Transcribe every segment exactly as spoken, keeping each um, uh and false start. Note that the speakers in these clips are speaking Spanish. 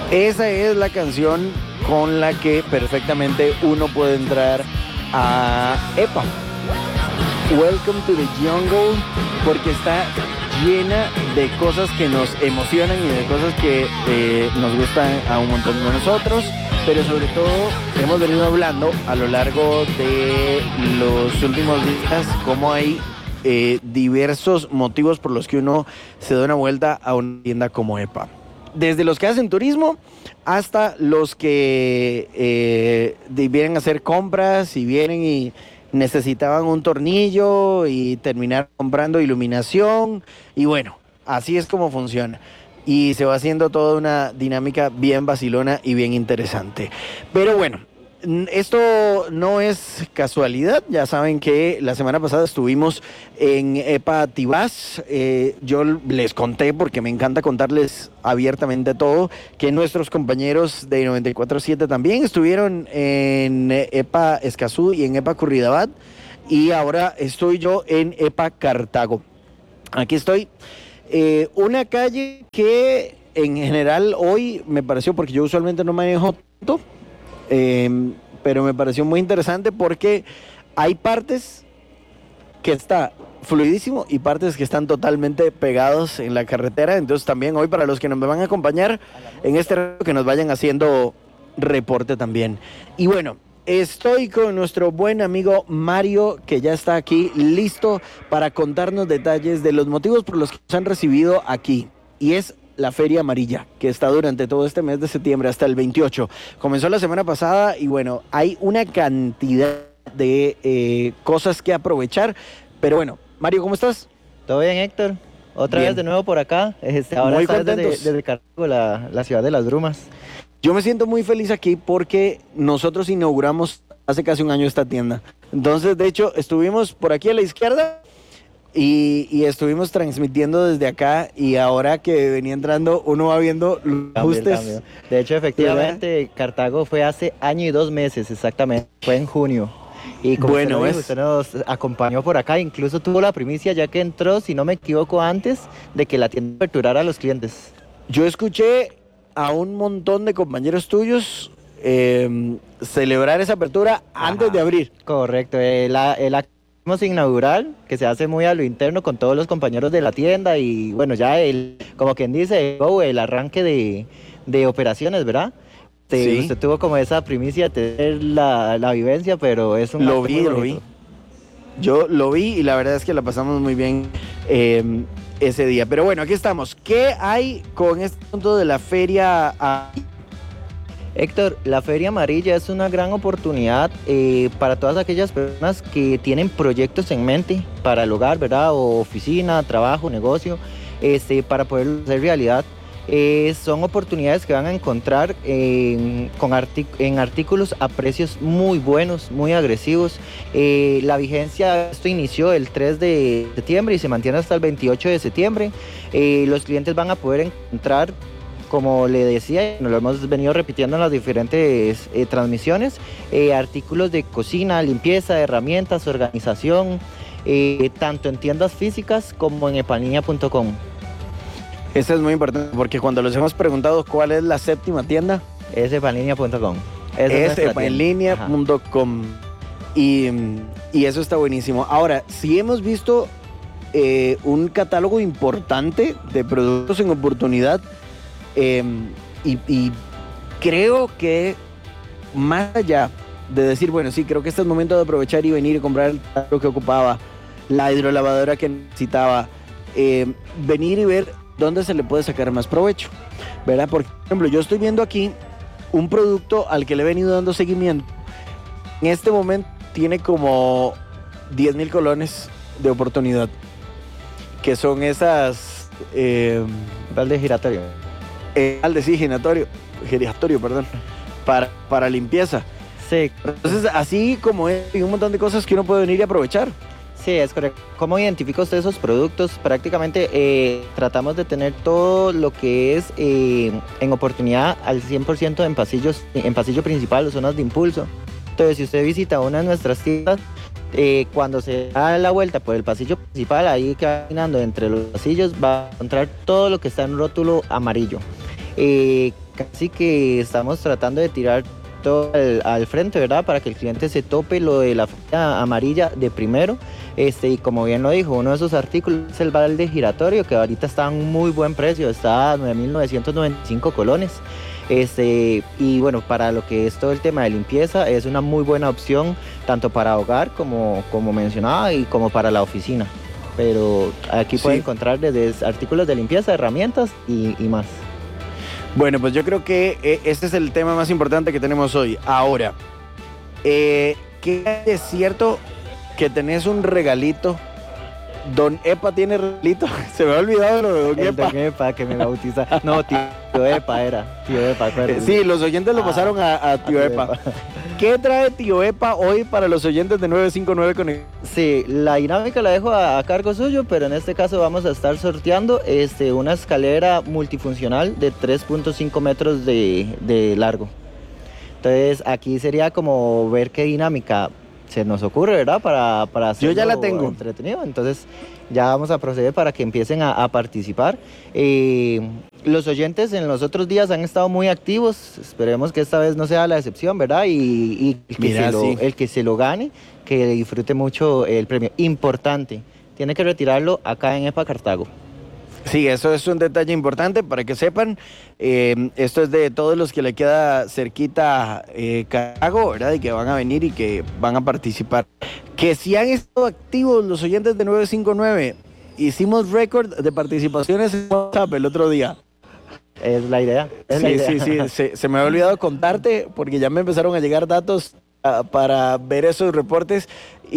Esa es la canción con la que perfectamente uno puede entrar a EPA. Welcome to the Jungle, porque está llena de cosas que nos emocionan y de cosas que eh, nos gustan a un montón de nosotros, pero sobre todo hemos venido hablando a lo largo de los últimos días cómo hay eh, diversos motivos por los que uno se da una vuelta a una tienda como EPA. Desde los que hacen turismo hasta los que eh, vienen a hacer compras y vienen y necesitaban un tornillo y terminar comprando iluminación. Y bueno, así es como funciona. Y se va haciendo toda una dinámica bien vacilona y bien interesante. Pero bueno, esto no es casualidad. Ya saben que la semana pasada estuvimos en EPA Tibás. Eh, yo les conté, porque me encanta contarles abiertamente todo, que nuestros compañeros de noventa y cuatro punto siete también estuvieron en EPA Escazú y en EPA Curridabat. Y ahora estoy yo en EPA Cartago. Aquí estoy. Eh, una calle que en general hoy me pareció, porque yo usualmente no manejo tanto, Eh, pero me pareció muy interesante porque hay partes que está fluidísimo y partes que están totalmente pegados en la carretera. Entonces también hoy, para los que nos van a acompañar en este rato, que nos vayan haciendo reporte también. Y bueno, estoy con nuestro buen amigo Mario, que ya está aquí listo para contarnos detalles de los motivos por los que nos han recibido aquí. Y es la Feria Amarilla, que está durante todo este mes de septiembre hasta el veintiocho. Comenzó la semana pasada y bueno, hay una cantidad de eh, cosas que aprovechar. Pero bueno, Mario, ¿cómo estás? ¿Todo bien, Héctor? Otra Bien. vez de nuevo por acá. Este, ahora Muy estás contentos. desde, desde Cartago, la, la ciudad de las brumas. Yo me siento muy feliz aquí porque nosotros inauguramos hace casi un año esta tienda. Entonces, de hecho, estuvimos por aquí a la izquierda y, y estuvimos transmitiendo desde acá, y ahora que venía entrando uno va viendo los Cambio, el ajustes. cambio. De hecho, efectivamente, Cartago fue hace año y dos meses exactamente. Fue en junio. Y como Bueno, usted, lo dijo, es- usted nos acompañó por acá, incluso tuvo la primicia, ya que entró, si no me equivoco, antes de que la tienda aperturara a los clientes. Yo escuché a un montón de compañeros tuyos eh, celebrar esa apertura antes Ajá. de abrir. Correcto, el, a- el acto inaugural, que se hace muy a lo interno con todos los compañeros de la tienda, y bueno, ya el, como quien dice, el, go, el arranque de, de operaciones, ¿verdad? Este, Sí. Usted tuvo como esa primicia de tener la, la vivencia, pero es un Lo acto vi, muy lo bonito. vi. Yo lo vi y la verdad es que la pasamos muy bien eh, ese día. Pero bueno, aquí estamos. ¿Qué hay con este punto de la feria? Ah, Héctor, la Feria Amarilla es una gran oportunidad eh, para todas aquellas personas que tienen proyectos en mente para el hogar, ¿verdad? O oficina, trabajo, negocio, este, para poderlo hacer realidad. Eh, son oportunidades que van a encontrar eh, con artic- en artículos a precios muy buenos, muy agresivos. Eh, la vigencia, esto inició el tres de septiembre y se mantiene hasta el veintiocho de septiembre. Eh, los clientes van a poder encontrar, como le decía, nos lo hemos venido repitiendo en las diferentes eh, transmisiones, eh, artículos de cocina, limpieza, herramientas, organización, eh, tanto en tiendas físicas como en epalinea punto com. Esto es muy importante porque cuando les hemos preguntado cuál es la séptima tienda, Es epalinea punto com. Esa es nuestra tienda. en línea Ajá. punto com. Y, y eso está buenísimo. Ahora, si hemos visto eh, un catálogo importante de productos en oportunidad, eh, y, y creo que más allá de decir, bueno, sí, creo que este es el momento de aprovechar y venir y comprar el carro que ocupaba, la hidrolavadora que necesitaba, eh, venir y ver dónde se le puede sacar más provecho, ¿verdad? Porque, por ejemplo, yo estoy viendo aquí un producto al que le he venido dando seguimiento. En este momento tiene como diez mil colones de oportunidad, que son esas... Eh, Balde giratorio. eh, al de sí, giratorio, giratorio, perdón, para, para limpieza. Sí, Entonces, así como es, hay un montón de cosas que uno puede venir y aprovechar. sí, es correcto. ¿Cómo identifica usted esos productos? Prácticamente eh, tratamos de tener todo lo que es eh, en oportunidad al cien por ciento en pasillos, en pasillo principal o zonas de impulso. Entonces, si usted visita una de nuestras tiendas, eh, cuando se da la vuelta por el pasillo principal, ahí caminando entre los pasillos, va a encontrar todo lo que está en rótulo amarillo. Eh, casi que estamos tratando de tirar todo al, al frente, ¿verdad? Para que el cliente se tope lo de la feria amarilla de primero. Este, y como bien lo dijo, uno de esos artículos es el balde giratorio, que ahorita está a un muy buen precio, está a nueve mil novecientos noventa y cinco colones. Este, y bueno, para lo que es todo el tema de limpieza, es una muy buena opción, tanto para hogar como, como mencionaba, y como para la oficina. Pero aquí sí pueden encontrar desde artículos de limpieza, herramientas y, y más. Bueno, pues yo creo que eh, este es el tema más importante que tenemos hoy. Ahora, eh, ¿qué es cierto que tenés un regalito? Don Epa tiene regalito. Se me ha olvidado lo de Don el Epa. Don Epa que me bautiza. No, tío Epa era. Tío Epa, eh, Sí, los oyentes lo ah, pasaron a, a Tío a Epa. Epa. ¿Qué trae Tío Epa hoy para los oyentes de nueve cinco nueve Conexión? Sí, la dinámica la dejo a, a cargo suyo, pero en este caso vamos a estar sorteando este, una escalera multifuncional de tres punto cinco metros de, de largo. Entonces aquí sería como ver qué dinámica se nos ocurre, ¿verdad? Para, para hacerlo Yo ya la tengo. Entretenido. Entonces ya vamos a proceder para que empiecen a, a participar. Eh, los oyentes en los otros días han estado muy activos. Esperemos que esta vez no sea la excepción, ¿verdad? Y, y el, que Mira, se lo, sí. el que se lo gane, que disfrute mucho el premio. Importante, tiene que retirarlo acá en Epa Cartago. Sí, eso es un detalle importante para que sepan. Eh, esto es de todos los que le queda cerquita eh, Cartago, ¿verdad? Y que van a venir y que van a participar. Que si han estado activos los oyentes de nueve cinco nueve, hicimos récord de participaciones en WhatsApp el otro día. Es la idea. Es sí, la idea. sí, sí, se, se me había olvidado contarte porque ya me empezaron a llegar datos uh, para ver esos reportes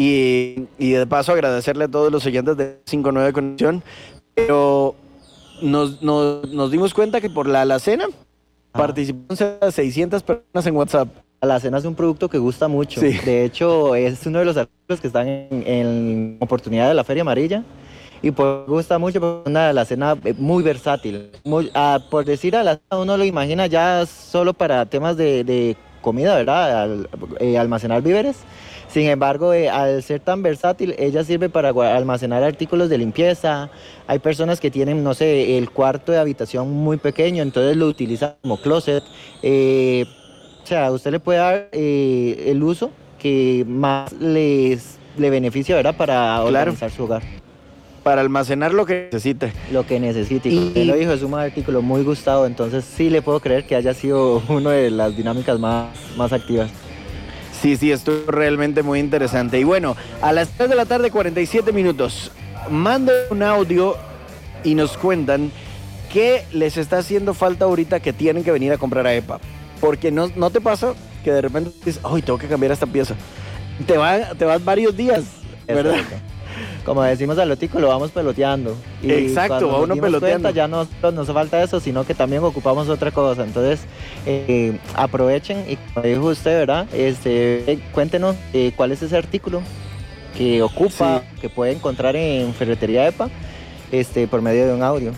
y, y de paso agradecerle a todos los oyentes de nueve cinco nueve Conexión. Pero nos, nos, nos dimos cuenta que por la alacena ah. participaron seiscientas personas en WhatsApp. La alacena es un producto que gusta mucho. Sí. De hecho, es uno de los artículos que están en, en oportunidad de la Feria Amarilla. Y pues gusta mucho porque es una alacena muy versátil. Muy, ah, por decir alacena, uno lo imagina ya solo para temas de, de comida, ¿verdad? Al, eh, almacenar víveres. Sin embargo, eh, al ser tan versátil, ella sirve para almacenar artículos de limpieza. Hay personas que tienen, no sé, el cuarto de habitación muy pequeño, entonces lo utilizan como closet. Eh, o sea, usted le puede dar eh, el uso que más les, le beneficia, ¿verdad? Para organizar claro. su hogar. Para almacenar lo que necesite. Lo que necesite. Y usted lo dijo, es un artículo muy gustado, entonces sí le puedo creer que haya sido una de las dinámicas más, más activas. Sí, sí, estuvo realmente muy interesante. Y bueno, a las tres de la tarde, cuarenta y siete minutos, manden un audio y nos cuentan qué les está haciendo falta ahorita que tienen que venir a comprar a Epa. Porque no, no te pasa que de repente dices, ay, tengo que cambiar esta pieza. Te, va, te vas varios días, ¿verdad? Exacto. Como decimos al lotico, lo vamos peloteando. Y exacto, va uno peloteando. Cuenta, ya no nos falta eso, sino que también ocupamos otra cosa. Entonces, eh, aprovechen y como dijo usted, ¿verdad? Este, cuéntenos eh, cuál es ese artículo que ocupa, sí. que puede encontrar en Ferretería Epa, este, por medio de un audio.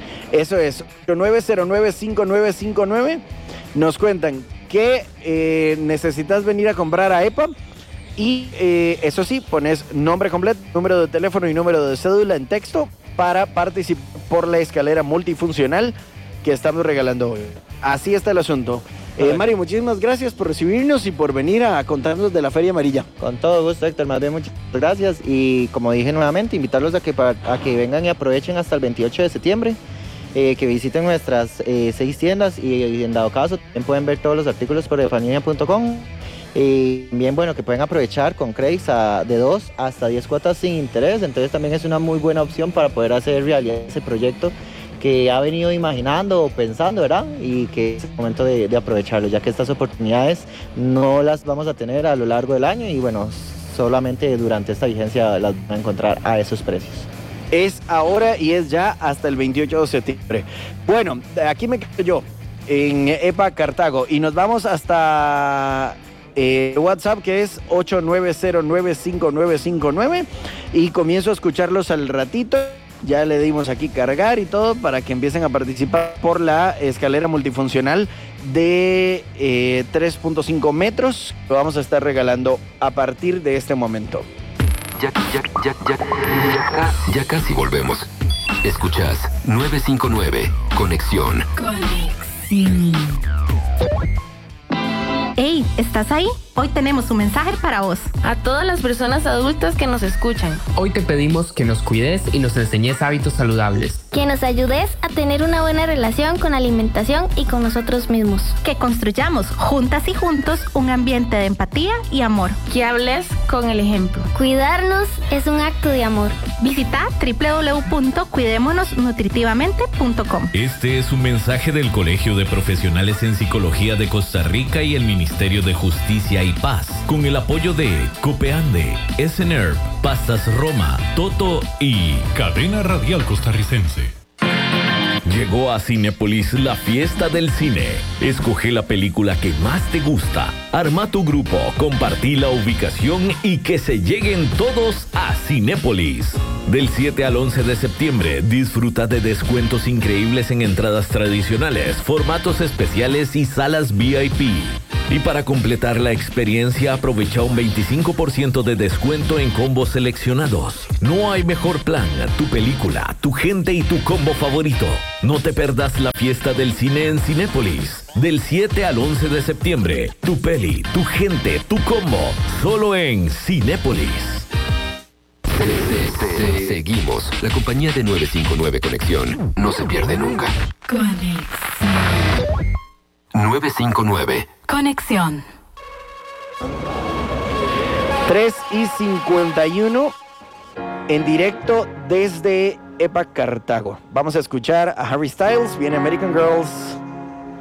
Eso es, nueve cero nueve, cinco nueve cinco nueve. Nos cuentan que eh, necesitas venir a comprar a Epa. Y eh, eso sí, pones nombre completo, número de teléfono y número de cédula en texto para participar por la escalera multifuncional que estamos regalando hoy. Así está el asunto. Eh, Mario, muchísimas gracias por recibirnos y por venir a contarnos de la Feria Amarilla. Con todo gusto, Héctor, más bien muchas gracias. Y como dije nuevamente, invitarlos a que, a que vengan y aprovechen hasta el veintiocho de septiembre. Eh, que visiten nuestras eh, seis tiendas y, y en dado caso también pueden ver todos los artículos por efanía punto com. Y bien, bueno, que pueden aprovechar con créditos a, de dos hasta diez cuotas sin interés, entonces también es una muy buena opción para poder hacer realidad ese proyecto que ha venido imaginando o pensando, ¿verdad? Y que es el momento de, de aprovecharlo, ya que estas oportunidades no las vamos a tener a lo largo del año y bueno, solamente durante esta vigencia las van a encontrar a esos precios. Es ahora y es ya hasta el veintiocho de septiembre. Bueno, aquí me quedo yo, en Epa Cartago, y nos vamos hasta... Eh, WhatsApp que es ocho nueve cero nueve cinco nueve cinco nueve y comienzo a escucharlos al ratito. Ya le dimos aquí cargar y todo para que empiecen a participar por la escalera multifuncional de eh, tres punto cinco metros. Lo vamos a estar regalando a partir de este momento. Ya, ya, ya, ya, ya, ya casi volvemos. Escuchas nueve cinco nueve Conexión. Conexión. Conexión. Hey, ¿estás ahí? Hoy tenemos un mensaje para vos. A todas las personas adultas que nos escuchan. Hoy te pedimos que nos cuides y nos enseñes hábitos saludables. Que nos ayudes a tener una buena relación con la alimentación y con nosotros mismos. Que construyamos juntas y juntos un ambiente de empatía y amor. Que hables con el ejemplo. Cuidarnos es un acto de amor. Visita doble u doble u doble u punto cuidémonos nutritivamente punto com. Este es un mensaje del Colegio de Profesionales en Psicología de Costa Rica y el Ministerio de Justicia y Paz, con el apoyo de Copeande, S N E R P, Pastas Roma, Toto y Cadena Radial Costarricense. Llegó a Cinépolis la fiesta del cine. Escoge la película que más te gusta. Arma tu grupo, compartí la ubicación y que se lleguen todos a Cinépolis. Del siete al once de septiembre, disfruta de descuentos increíbles en entradas tradicionales, formatos especiales y salas V I P. Y para completar la experiencia, aprovecha un veinticinco por ciento de descuento en combos seleccionados. No hay mejor plan, tu película, tu gente y tu combo favorito. No te perdas la fiesta del cine en Cinépolis. Del siete al once de septiembre, tu peli, tu gente, tu combo, solo en Cinépolis. Seguimos. La compañía de nueve cinco nueve Conexión no se pierde nunca. Conexión. nueve cinco nueve. Conexión. tres y cincuenta y uno en directo desde E P A C Cartago. Vamos a escuchar a Harry Styles, viene American Girls.